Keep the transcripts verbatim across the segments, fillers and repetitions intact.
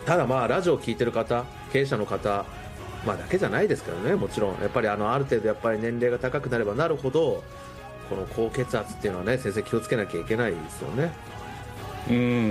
ただまあラジオを聞いてる方、経営者の方、まあ、だけじゃないですけどね、もちろんやっぱりあのある程度やっぱり年齢が高くなればなるほどこの高血圧っていうのはね、先生気をつけなきゃいけないですよね。 うん、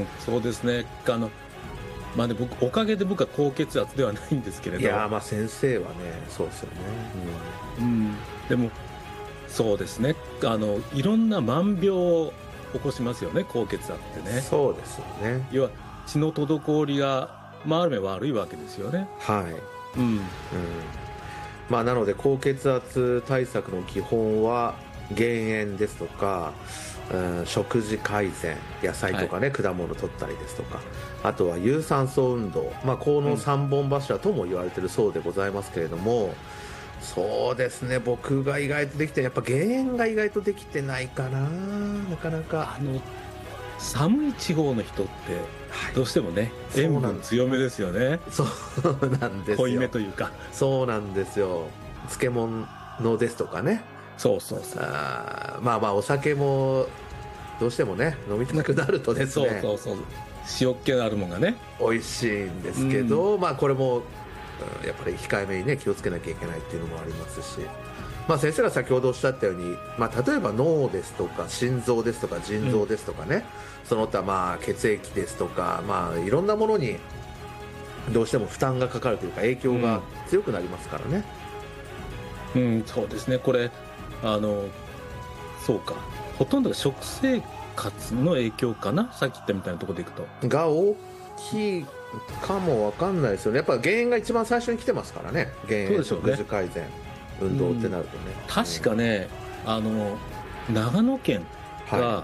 そうですね。あのまあね、僕おかげで僕は高血圧ではないんですけれど、 いやまあ先生はねそうですよね、 うんうん、でもそうですね、あのいろんな万病を起こしますよね、高血圧ってね。 そうですよね。 要は血の滞りが、まあ、ある面悪いわけですよね。 はい、うんうん、まあ、なので高血圧対策の基本は減塩ですとか、うん、食事改善、野菜とかね、はい、果物を取ったりですとか、あとは有酸素運動、まあ、このさんぼん柱とも言われているそうでございますけれども、うん、そうですね、僕が意外とできてやっぱ減塩が意外とできてないかな、なかなか。 あの寒い地方の人ってどうしてもね、はい、塩分強めですよね。 そうなんですよ。 濃いめというか。 そうなんですよ。漬物ですとかね。 そうそうそう。 あまあまあお酒もどうしてもね飲みたくなるとですね。 そうそうそう。塩っ気のあるものがね。 美味しいんですけど、うん、まあこれも、うん、やっぱり控えめにね気をつけなきゃいけないっていうのもありますし。まあ、先生が先ほどおっしゃったように、まあ、例えば脳ですとか心臓ですとか腎臓ですとかね、うん、その他まあ血液ですとか、まあ、いろんなものにどうしても負担がかかるというか影響が強くなりますからね。 うん、うん、そうですね。これあのそうか、ほとんどが食生活の影響かな、さっき言ったみたいなところでいくとが大きいかもわかんないですよね。やっぱ減塩が一番最初に来てますからね。減塩、食事改善、運動ってなるとね、 うん、確かね、うん、あの長野県が、はい、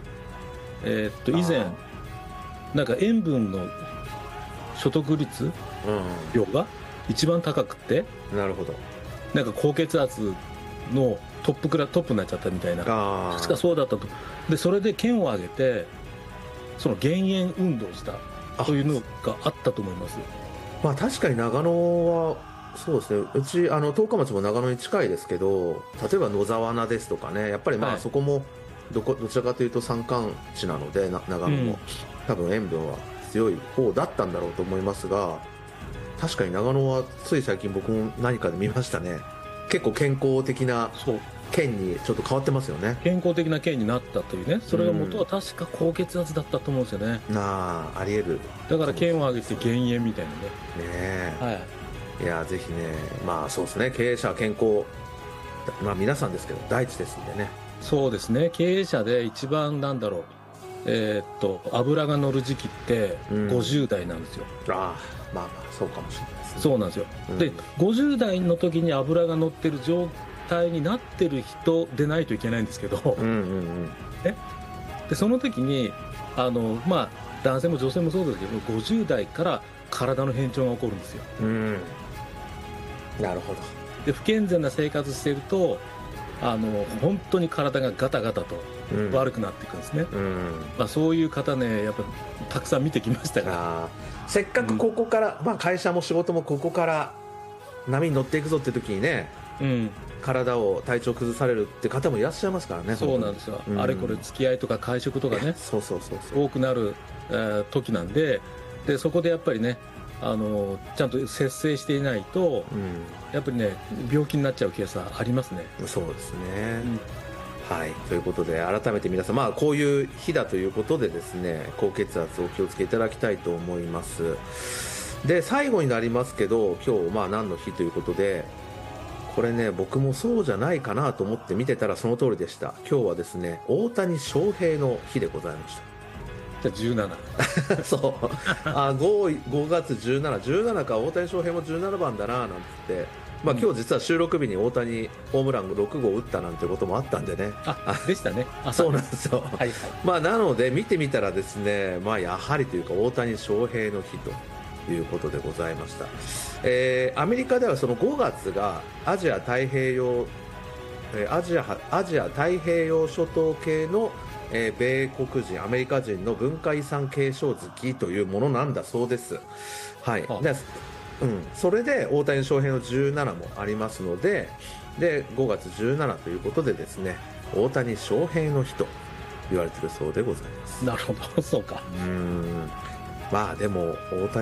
えー、っと以前なんか塩分の所得率、うん、量が一番高くて、 なるほど、 なんか高血圧のトップクラトップになっちゃったみたいな、確かそうだったと。でそれで県を挙げてその減塩運動をしたというのがあったと思います。 まあ確かに長野はそうですね、うちあの十日町も長野に近いですけど、例えば野沢菜ですとかね、やっぱりまあそこもどこどちらかというと山間地なのでな長野も、うん、多分塩分は強い方だったんだろうと思いますが、確かに長野はつい最近僕も何かで見ましたね。結構健康的な県にちょっと変わってますよね。 健康的な県になったというね。それが元は確か高血圧だったと思うんですよね。 うん、ああ、ありえる。 だから県を挙げて減塩みたいなね。ねえ、はい、いやぜひね、まあそうですね、経営者は健康、まあ皆さんですけど第一ですんでね。 そうですね、経営者で一番なんだろう、えー、っと油が乗る時期ってごじゅう代なんですよ。 うん、ああ、まあまあそうかもしれないですね。 そうなんですよ、うん、でごじゅう代の時に油が乗ってる状態になってる人でないといけないんですけど、うんうんうん、ね、でその時にあのまあ男性も女性もそうですけどごじゅう代から体の変調が起こるんですよ。うん、 なるほど。 で不健全な生活してるとあの本当に体がガタガタと悪くなっていくんですね。うんうん、まあ、そういう方ねやっぱたくさん見てきましたから、 せっかくここから、うん、まあ、会社も仕事もここから波に乗っていくぞって時にね、うん、体を体調崩されるって方もいらっしゃいますからね。 そうなんですよ、うん、あれこれ付き合いとか会食とかねそうそうそうそう多くなる、えー、時なんで、でそこでやっぱりねあのちゃんと節制していないと、うん、やっぱりね病気になっちゃうケースはありますね。 そうですね、うん、はい、ということで改めて皆さん、まあ、こういう日だということでですね高血圧をお気をつけいただきたいと思います。で最後になりますけど今日まあ何の日ということで、これね僕もそうじゃないかなと思って見てたらその通りでした。今日はですね大谷翔平の日でございました。 じゅうななそうあ 5, 5月じゅうしち、じゅうしちか、大谷翔平もじゅうななばんだななんて言って、まあ、今日実は収録日に大谷ホームランろくごう打ったなんてこともあったんでね。 あでしたね。 あそうなんですよ、はいはい、まあ、なので見てみたらですね、まあ、やはりというか大谷翔平の日ということでございました。えー、アメリカではそのごがつがアジア太平洋アジア、アジア太平洋諸島系のえー、米国人、アメリカ人の文化遺産継承月というものなんだそうです。はい、で、うん、それで大谷翔平のじゅうななもありますので、でごがつじゅうしちということでですね大谷翔平の日と言われているそうでございます。 なるほど、そうか。 うん、まあでも大谷